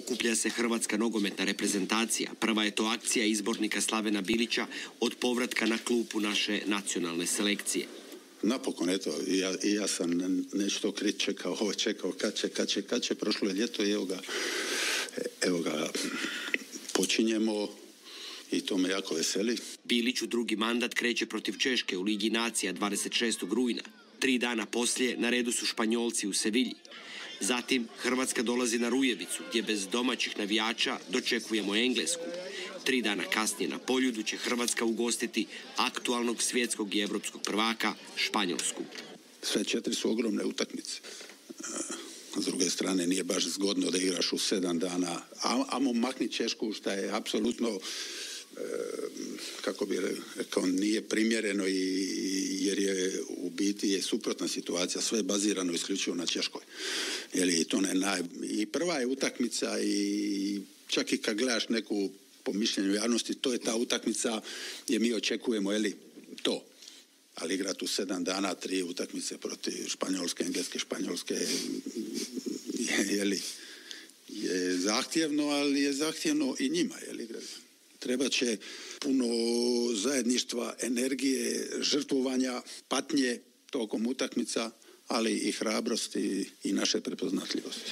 okuplja se hrvatska nogometna reprezentacija. Prva je to akcija izbornika Slavena Bilića od povratka na klupu naše nacionalne selekcije. Napokon, eto, ja sam nešto čekao kad će, prošlo je ljeto i evo ga, počinjemo i to me jako veseli. Bilić u drugi mandat kreće protiv Češke u Ligi nacija 26. rujna. 3 dana poslije na redu su Španjolci u Sevilji. Zatim Hrvatska dolazi na Rujevicu, gdje bez domaćih navijača dočekujemo Englesku. 3 dana kasnije na Poljudu će Hrvatska ugostiti aktualnog svjetskog i europskog prvaka Španjolsku. Sve 4 su ogromne utakmice. S druge strane, nije baš zgodno da igraš u 7 dana. Amo makni Češku, što je apsolutno, kako bi rekao, nije primjereno jer je u biti je suprotna situacija, sve je bazirano isključivo na Češkoj. I prva je utakmica i čak i kad gledaš neku po mišljenju javnosti, to je ta utakmica gdje mi očekujemo to. Ali igrati u 7 dana 3 utakmice protiv Španjolske, Engleske, Španjolske je zahtjevno, ali je zahtjevno i njima. Treba će puno zajedništva, energije, žrtvovanja, patnje tokom utakmica, ali i hrabrosti i naše prepoznatljivosti.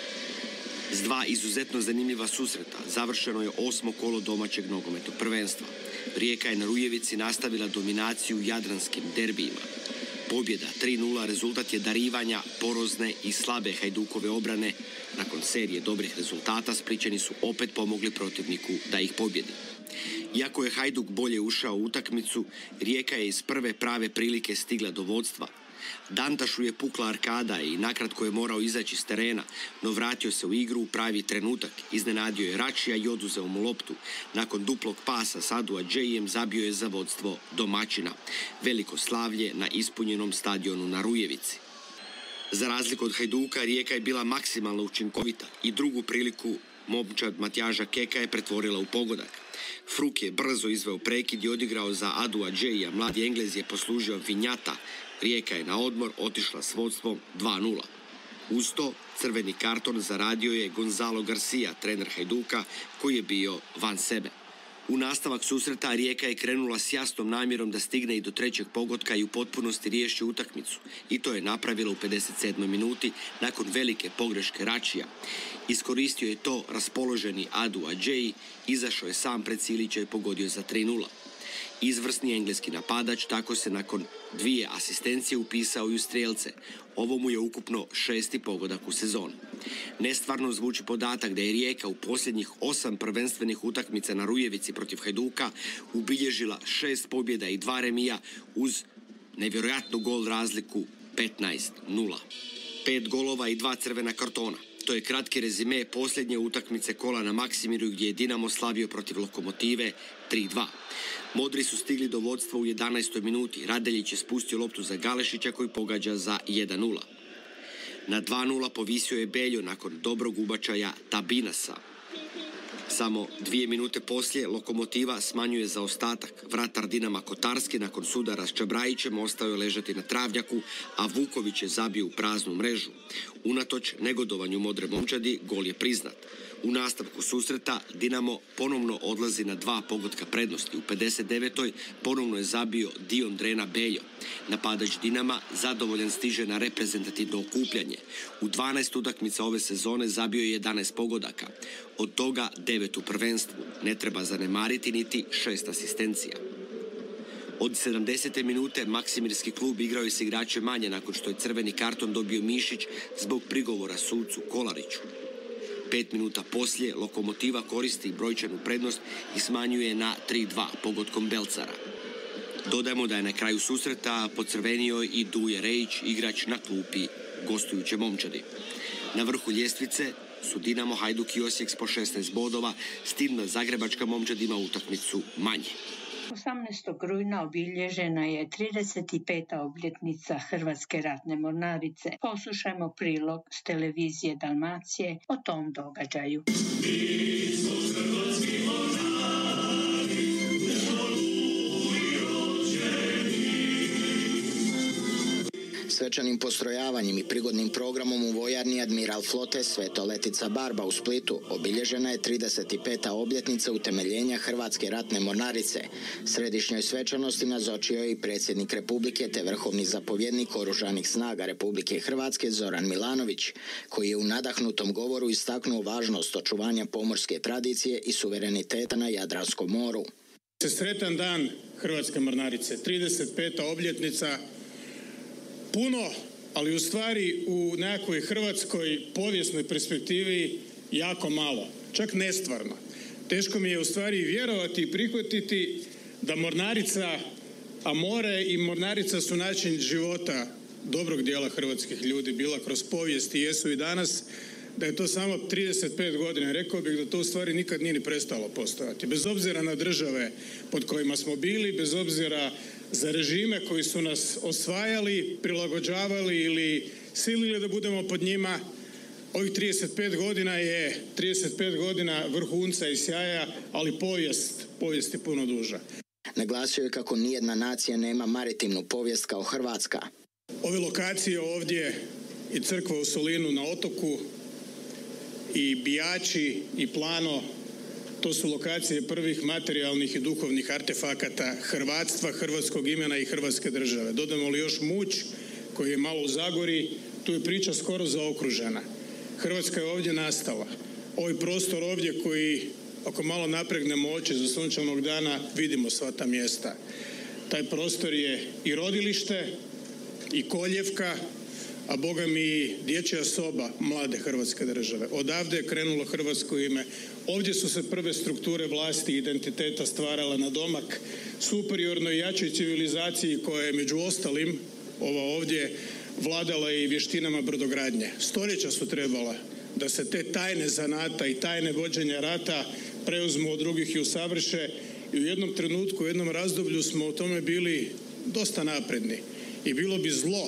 S 2 izuzetno zanimljiva susreta završeno je 8. kolo domaćeg nogometnog prvenstva. Rijeka je na Rujevici nastavila dominaciju u jadranskim derbijima. Pobjeda 3:0 rezultat je darivanja porozne i slabe Hajdukove obrane. Nakon serije dobrih rezultata Splićani su opet pomogli protivniku da ih pobjedi. Iako je Hajduk bolje ušao u utakmicu, Rijeka je iz prve prave prilike stigla do vodstva. Dantašu je pukla arkada i nakratko je morao izaći s terena, no vratio se u igru u pravi trenutak. Iznenadio je Račija i oduzeo mu loptu. Nakon duplog pasa s Adua Džejem zabio je za vodstvo domaćina. Veliko slavlje na ispunjenom stadionu na Rujevici. Za razliku od Hajduka, Rijeka je bila maksimalno učinkovita i drugu priliku momčad Matjaža Keka je pretvorila u pogodak. Fruk je brzo izveo prekid i odigrao za Adua Džeja. Mladi Englez je poslužio Vinjata. Rijeka je na odmor otišla s vodstvom 2:0. Uz to crveni karton zaradio je Gonzalo Garcia, trener Hajduka, koji je bio van sebe. U nastavak susreta Rijeka je krenula s jasnom namjerom da stigne i do 3. pogotka i u potpunosti riješi utakmicu. I to je napravila u 57. minuti nakon velike pogreške Račija. Iskoristio je to raspoloženi Adua Džej, izašao je sam pred Silića i pogodio za 3:0. Izvrsni engleski napadač tako se nakon 2 asistencije upisao i u strijelce. Ovo mu je ukupno 6. pogodak u sezoni. Nestvarno zvuči podatak da je Rijeka u posljednjih 8 prvenstvenih utakmica na Rujevici protiv Hajduka ubilježila 6 pobjeda i 2 remija uz nevjerojatnu gol razliku 15:0. 5 golova i 2 crvena kartona. To je kratki rezime posljednje utakmice kola na Maksimiru gdje je Dinamo slavio protiv Lokomotive 3:2. Modri su stigli do vodstva u 11. minuti. Radeljić je spustio loptu za Galešića koji pogađa za 1:0. Na 2:0 povisio je Beljo nakon dobrog ubačaja Tabinasa. Samo 2 minute poslije Lokomotiva smanjuje zaostatak. Vratar Dinama Kotarski nakon sudara s Čabrajićem ostao je ležati na travnjaku, a Vuković je zabio u praznu mrežu. Unatoč negodovanju modre momčadi, gol je priznat. U nastavku susreta Dinamo ponovno odlazi na 2 pogotka prednosti. U 59. ponovno je zabio Dion Drena Beljo. Napadač Dinama zadovoljan stiže na reprezentativno okupljanje. U 12 utakmica ove sezone zabio je 11 pogodaka. Od toga 9 u prvenstvu. Ne treba zanemariti niti 6 asistencija. Od 70. minute Maksimirski klub igrao je s igračem manje nakon što je crveni karton dobio Mišić zbog prigovora sucu Kolariću. 5 minuta poslije Lokomotiva koristi brojčanu prednost i smanjuje na 3:2 pogodkom Belcara. Dodajmo da je na kraju susreta pocrvenio i Duje Rejić, igrač na klupi gostujuće momčadi. Na vrhu ljestvice su Dinamo, Hajduk i Osijek s po 16 bodova, s tim da zagrebačka momčad ima utakmicu manje. 18. rujna obilježena je 35. obljetnica Hrvatske ratne mornarice. Poslušajmo prilog s televizije Dalmacije o tom događaju. Svečanim postrojavanjem i prigodnim programom u vojarni Admiral flote Sveto Letica Barba u Splitu obilježena je 35. obljetnica utemeljenja Hrvatske ratne mornarice. Središnjoj svečanosti nazočio je i predsjednik Republike te vrhovni zapovjednik Oružanih snaga Republike Hrvatske Zoran Milanović, koji je u nadahnutom govoru istaknuo važnost očuvanja pomorske tradicije i suvereniteta na Jadranskom moru. Sretan dan Hrvatske mornarice, 35. obljetnica, puno, ali u stvari u nekakvoj hrvatskoj povijesnoj perspektivi jako malo, čak nestvarno. Teško mi je u stvari vjerovati i prihvatiti da mornarica, a more i mornarica su način života dobrog dijela hrvatskih ljudi, bila kroz povijest i jesu i danas, da je to samo 35 godina. Rekao bih da to u stvari nikad nije ni prestalo postojati. Bez obzira na države pod kojima smo bili, bez obzira za režime koji su nas osvajali, prilagođavali ili silili da budemo pod njima, ovih 35 godina je 35 godina vrhunca i sjaja, ali povijest je puno duža. Naglasio je kako nijedna nacija nema maritimnu povijest kao Hrvatska. Ove lokacije ovdje i crkva u Solinu na otoku i Bijači i Plano, to su lokacije prvih materijalnih i duhovnih artefakata hrvatstva, hrvatskog imena i Hrvatske države. Dodamo li još Muć, koji je malo u Zagori, tu je priča skoro zaokružena. Hrvatska je ovdje nastala. Ovaj prostor ovdje koji, ako malo napregnemo oči za sunčanog dana, vidimo sva ta mjesta. Taj prostor je i rodilište, i koljevka, a boga mi i dječja soba mlade Hrvatske države. Odavde je krenulo hrvatsko ime. Ovdje su se prve strukture vlasti i identiteta stvarale na domak superiornoj i jačoj civilizaciji koja je među ostalim, ova ovdje, vladala i vještinama brodogradnje. Stoljeća su trebala da se te tajne zanata i tajne vođenja rata preuzmu od drugih i usavrše, i u jednom trenutku, u jednom razdoblju smo u tome bili dosta napredni. I bilo bi zlo,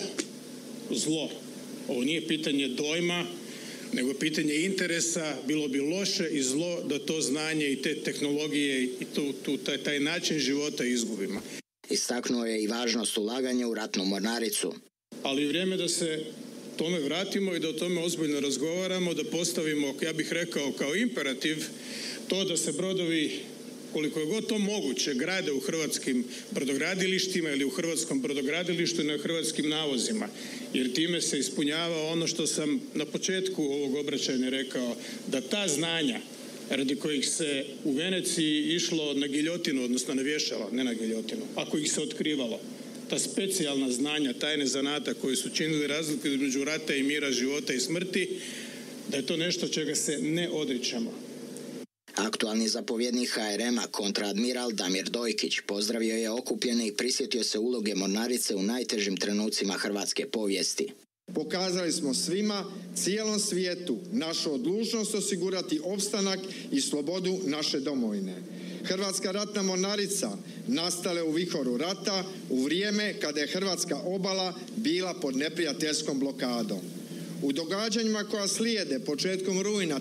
ovo nije pitanje dojma, nego pitanje interesa, bilo bi loše i zlo da to znanje i te tehnologije i taj način života izgubimo. Istaknuo je i važnost ulaganja u ratnu mornaricu. Ali je vrijeme da se tome vratimo i da o tome ozbiljno razgovaramo, da postavimo, ja bih rekao, kao imperativ to da se brodovi, koliko je god to moguće, grade u hrvatskim brodogradilištima ili u hrvatskom brodogradilištu i na hrvatskim navozima. Jer time se ispunjava ono što sam na početku ovog obraćanja rekao, da ta znanja radi kojih se u Veneciji išlo na giljotinu, odnosno na vješalo, ne na giljotinu, ako ih se otkrivalo, ta specijalna znanja, tajne zanata koji su činili razliku između rata i mira, života i smrti, da je to nešto čega se ne odričemo. Aktualni zapovjednik HRM-a kontraadmiral Damir Dojkić pozdravio je okupljene i prisjetio se uloge mornarice u najtežim trenucima hrvatske povijesti. Pokazali smo svima, cijelom svijetu, našu odlučnost osigurati opstanak i slobodu naše domovine. Hrvatska ratna mornarica nastala u vihoru rata u vrijeme kada je hrvatska obala bila pod neprijateljskom blokadom. U događanjima koja slijede početkom rujna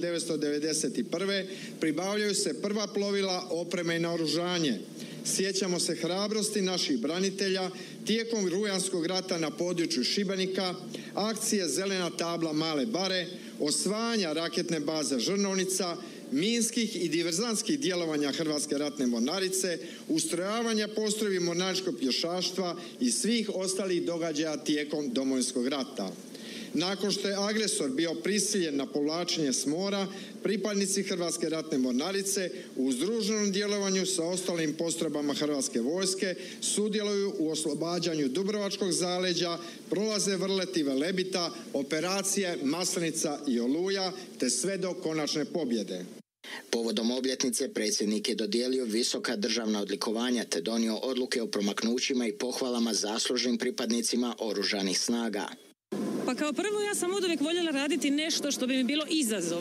1991. pribavljaju se prva plovila, opreme i naoružanje. Sjećamo se hrabrosti naših branitelja tijekom rujanskog rata na području Šibenika, akcije Zelena tabla Male Bare, osvajanja raketne baze Žrnovnica, minskih i diverzantskih djelovanja Hrvatske ratne mornarice, ustrojavanja postrojbi mornaričkog pješaštva i svih ostalih događaja tijekom Domovinskog rata. Nakon što je agresor bio prisiljen na povlačenje s mora, pripadnici Hrvatske ratne mornarice u združenom djelovanju sa ostalim postrojbama Hrvatske vojske sudjeluju u oslobađanju Dubrovačkog zaleđa, prolaze Vrlet i Velebita, operacije Maslenica i Oluja, te sve do konačne pobjede. Povodom obljetnice predsjednik je dodijelio visoka državna odlikovanja te donio odluke o promaknućima i pohvalama zaslužnim pripadnicima Oružanih snaga. Pa kao prvo, ja sam uvijek voljela raditi nešto što bi mi bilo izazov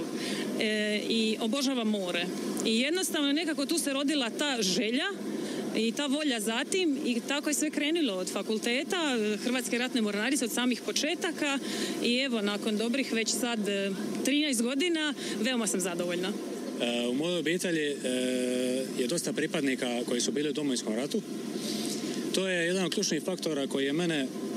i obožavam more. I jednostavno nekako tu se rodila ta želja i ta volja za tim i tako je sve krenulo od fakulteta Hrvatske ratne mornarice od samih početaka i evo nakon dobrih već sad 13 godina veoma sam zadovoljna. U mojoj obitelji je dosta pripadnika koji su bili u Domovinskom ratu. To je jedan od ključnih faktora koji je mene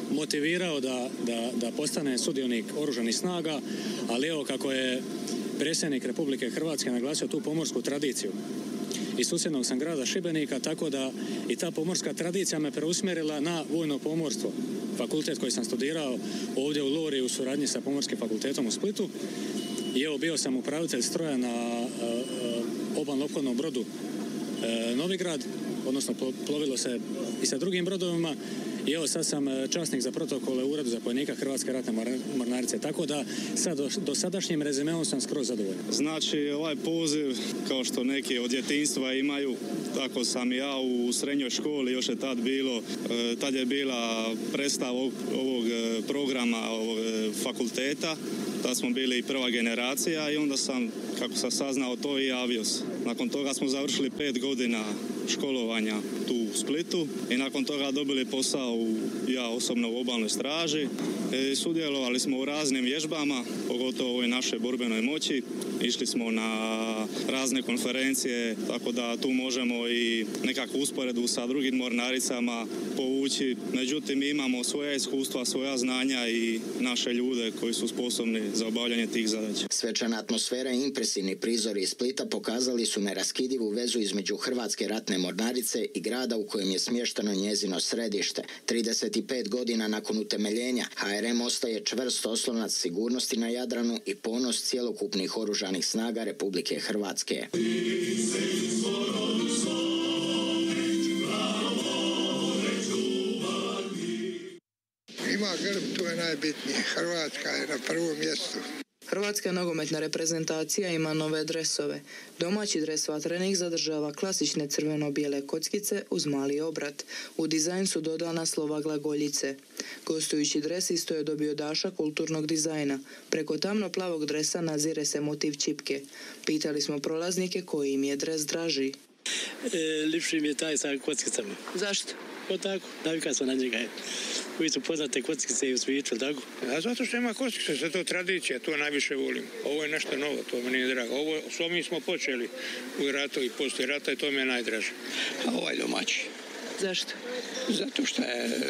motivirao da postane sudionik oružanih snaga, ali evo kako je predsjednik Republike Hrvatske naglasio tu pomorsku tradiciju. Iz susjednog sam grada Šibenika, tako da i ta pomorska tradicija me preusmjerila na vojno pomorstvo. Fakultet koji sam studirao ovdje u Lori u suradnji sa Pomorskim fakultetom u Splitu. I evo bio sam upravitelj stroja na obalno ophodnom brodu Novigrad, odnosno plovilo se i sa drugim brodovima. I evo sad sam časnik za protokole u uredu zapovjednika Hrvatske ratne mornarice, tako da sad dosadašnjim rezimeom sam skroz zadovoljan. Znači ovaj poziv, kao što neki od djetinjstva imaju, tako sam ja u srednjoj školi, još je tad je bila predstava ovog programa ovog fakulteta, tad smo bili prva generacija i onda sam, kako sam saznao to, i javio se. Nakon toga smo završili 5 godina školovanja tu u Splitu i nakon toga dobili posao ja osobno u obalnoj straži. Sudjelovali smo u raznim vježbama, pogotovo u ovoj našoj borbenoj moći. Išli smo na razne konferencije, tako da tu možemo i nekakvu usporedbu sa drugim mornaricama povući. Međutim, mi imamo svoja iskustva, svoja znanja i naše ljude koji su sposobni za obavljanje tih zadaća. Svečana atmosfera i impresivni prizori iz Splita pokazali su neraskidivu vezu između Hrvatske ratne mornarice i grada u kojem je smješteno njezino središte. 35 godina nakon utemeljenja HRM ostaje čvrst oslonac sigurnosti na Jadranu i ponos cjelokupnih oružanih snaga Republike Hrvatske. Ima grb, to je najbitnije. Hrvatska je na prvom mjestu. Hrvatska nogometna reprezentacija ima nove dresove. Domaći dres Vatrenik zadržava klasične crveno-bijele kockice uz mali obrat. U dizajn su dodana slova glagoljice. Gostujući dres isto je dobio dašak kulturnog dizajna. Preko tamno-plavog dresa nazire se motiv čipke. Pitali smo prolaznike koji im je dres draži. Lipši mi je taj sa kockicama. Zašto? Pa tako, navika sam na njega. Koji su poznate kockice i u svijetu, tako? A zato što ima kockice, sve to tradicija, to najviše volim. Ovo je nešto novo, to mi nije drago. Ovo s ovim smo počeli u ratu i poslije rata i to mi je najdraže. A ovaj domaći. Zašto? Zato što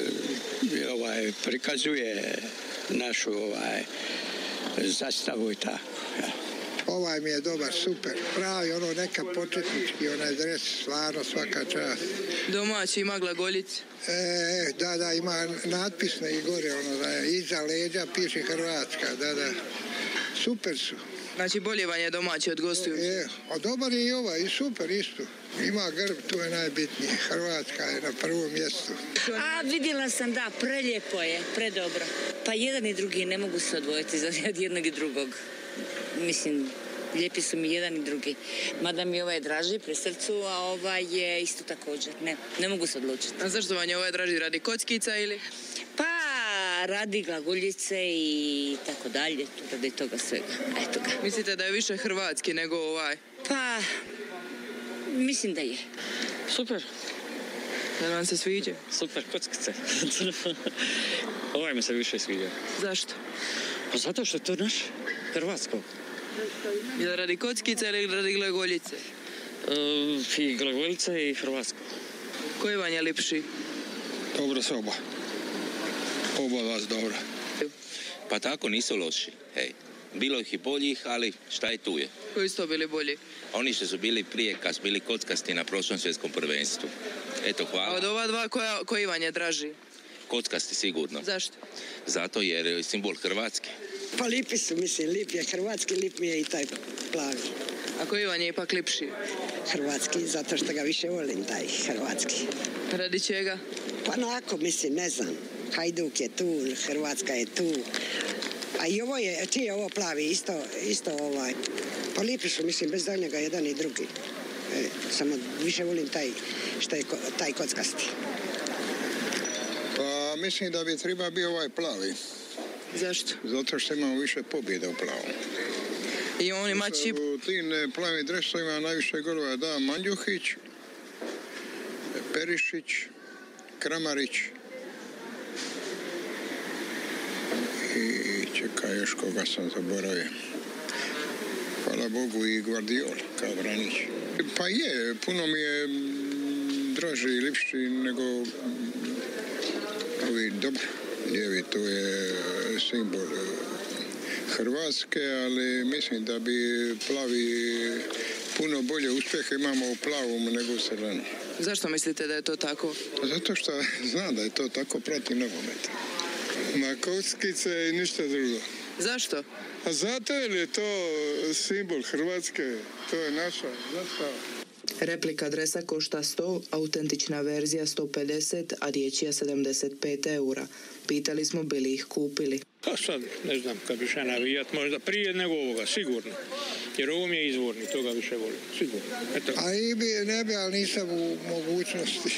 prikazuje našu zastavu i ta. Ovaj mi je dobar, super. Pravi neka početnički, onaj dres, stvarno svaka čast. Domaći ima glagoljice? Da, ima natpisne i gore, iza leđa piše Hrvatska, da. Super su. Znači bolje vam je domaći od gostujući? A dobar je i ovaj, i super isto. Ima grb, to je najbitnije. Hrvatska je na prvom mjestu. A vidjela sam, da, prelijepo je, predobro. Pa jedan i drugi ne mogu se odvojiti od jednog i drugog. Mislim, lijepi su mi jedan i drugi. Mada mi ovaj je draži pri srcu, a ovaj je isto također. Ne mogu se odlučiti. A zašto vam je ovaj draži? Radi kockica ili? Pa, radi glagoljice i tako dalje. Radi toga svega. Eto ga. Mislite da je više hrvatski nego ovaj? Pa, mislim da je. Super. Da vam se sviđa? Super kockice. Ovaj mi se više sviđa. Zašto? Pa zato što je to naš hrvatsko. Je li radi kockice ili radi glagoljice? I glagoljice i hrvatsko. Koji vam je lipši? Dobro se oba. Oba vas dobro. Pa tako nisu loši. Hej. Bilo ih i boljih, ali šta je tu je. Koji su to bili bolji? Oni što su bili prije, kad su bili kockasti na prošlom svjetskom prvenstvu. Eto, hvala. A od ova dva koji vam je draži? Kockasti sigurno. Zašto? Zato jer je simbol Hrvatske. Pa lipi su, mislim, lip je hrvatski, lip mi je i taj plavi. A koji vam je ipak lipši? Hrvatski, zato što ga više volim, taj hrvatski. Radi čega? Pa onako, mislim, ne znam. Hajduk je tu, Hrvatska je tu. A i ovo je, čiji je ovo plavi, isto ovaj. Pa lipi su, mislim, bez daljnjega jedan i drugi. Samo više volim taj, što je taj kockasti. Pa mislim da bi treba bio ovaj plavi. Zašto? Zato što imamo više pobjeda u plavom. I on ima čip. U tim plavim dresovima najviše golova da Mandjuhić, Perišić, Kramarić i čekaj još koga sam zaboravio. Hvala Bogu i Guardiola kao branić. Pa je, puno mi je draži i lipši nego ovi dobro. lijevi, to je simbol Hrvatske, ali mislim da bi plavi puno bolje uspjehe imamo u plavom nego u zelenu. Zašto mislite da je to tako? Zato što znam da je to tako protiv nogometa. Ma kockice i ništa drugo. Zašto? A zato je to simbol Hrvatske, to je naša zastava. Replika dresa košta 100, autentična verzija 150, a dječja 75 eura. Pitali smo bi li ih kupili. Pa sad, ne znam, kad bi še navijat, možda prije nego ovoga, sigurno. Jer ovo mi je izvorni, toga više volim, sigurno. Eto. A i bi, ne bi, ali nisam u mogućnosti.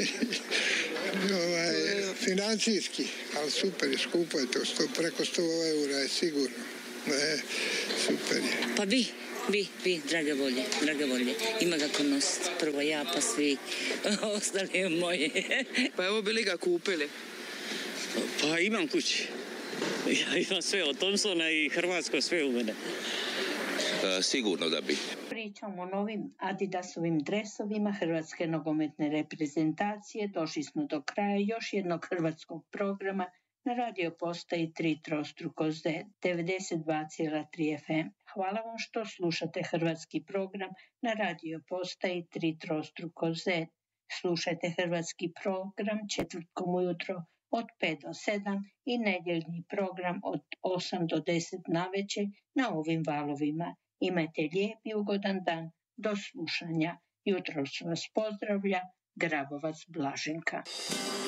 Financijski, ali super je, skupo je to, preko 100 eura je sigurno. Super je. Pa vi, drage volje, ima kako nositi. Prvo ja, pa svi ostali moji. Pa evo bi li ga kupili? Pa imam kući. Ja imam sve od Thompsona i Hrvatsko sve u mene. Sigurno da bi. Pričamo o novim Adidasovim dresovima Hrvatske nogometne reprezentacije. Došli smo do kraja još jednog hrvatskog programa na radio postaji 3x Z 92,3 FM. Hvala vam što slušate hrvatski program na radio postaji 3x Z. Slušajte hrvatski program četvrtkom ujutro od 5 do 7 i nedjeljni program od 8 do 10 navečer na ovim valovima. Imajte lijep i ugodan dan. Do slušanja. Jutros vas pozdravlja Grabovac Blaženka.